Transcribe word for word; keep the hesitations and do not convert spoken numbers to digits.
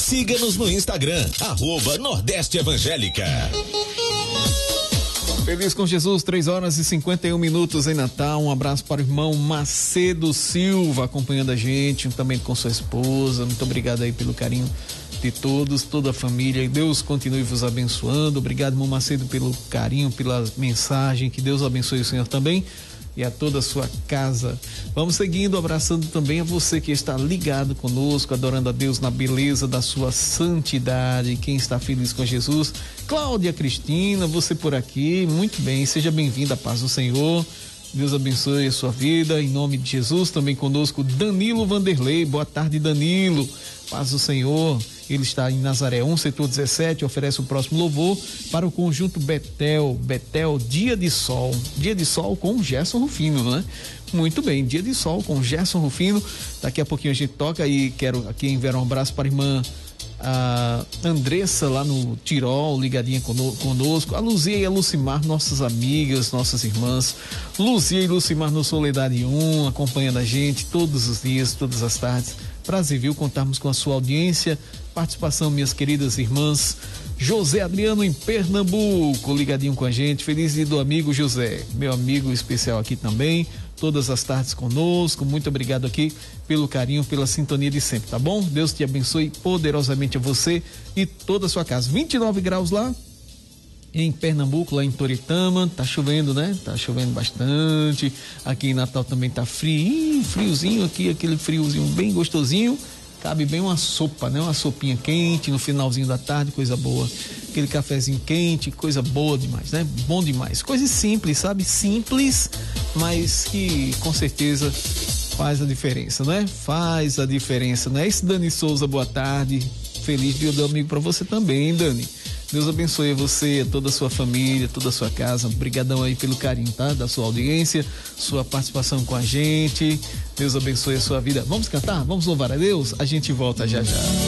Siga-nos no Instagram, arroba Nordeste Evangélica. Feliz com Jesus, três horas e cinquenta e um minutos em Natal. Um abraço para o irmão Macedo Silva, acompanhando a gente, também com sua esposa. Muito obrigado aí pelo carinho de todos, toda a família. E Deus continue vos abençoando. Obrigado, irmão Macedo, pelo carinho, pela mensagem. Que Deus abençoe o senhor também e a toda a sua casa. Vamos seguindo, abraçando também a você que está ligado conosco, adorando a Deus na beleza da sua santidade. Quem está feliz com Jesus, Cláudia Cristina, você por aqui, muito bem, seja bem-vinda, a paz do Senhor. Deus abençoe a sua vida, em nome de Jesus. Também conosco Danilo Vanderlei, boa tarde, Danilo, paz do Senhor. Ele está em Nazaré um, setor dezessete, oferece o próximo louvor para o conjunto Betel, Betel Dia de Sol, Dia de Sol com Gerson Rufino, né? Muito bem, Dia de Sol com Gerson Rufino. Daqui a pouquinho a gente toca e quero aqui enviar um abraço para a irmã a Andressa lá no Tirol, ligadinha conosco, a Luzia e a Lucimar, nossas amigas, nossas irmãs, Luzia e Lucimar no Soledade um, acompanhando a gente todos os dias, todas as tardes. Prazer, viu, contarmos com a sua audiência, participação, minhas queridas irmãs. José Adriano em Pernambuco, ligadinho com a gente, feliz dia do amigo José, meu amigo especial aqui também, todas as tardes conosco, muito obrigado aqui pelo carinho, pela sintonia de sempre, tá bom? Deus te abençoe poderosamente a você e toda a sua casa. vinte e nove graus lá em Pernambuco, lá em Toritama, tá chovendo, né? Tá chovendo bastante, aqui em Natal também tá frio, friozinho aqui, aquele friozinho bem gostosinho. Cabe bem uma sopa, né? Uma sopinha quente no finalzinho da tarde, coisa boa. Aquele cafezinho quente, coisa boa demais, né? Bom demais. Coisa simples, sabe? Simples, mas que com certeza faz a diferença, né? Faz a diferença, não é isso, Dani Souza? Boa tarde. Feliz dia do amigo para você também, Dani. Deus abençoe você, toda a sua família, toda a sua casa. Obrigadão aí pelo carinho, tá? Da sua audiência, sua participação com a gente. Deus abençoe a sua vida. Vamos cantar? Vamos louvar a Deus? A gente volta já já.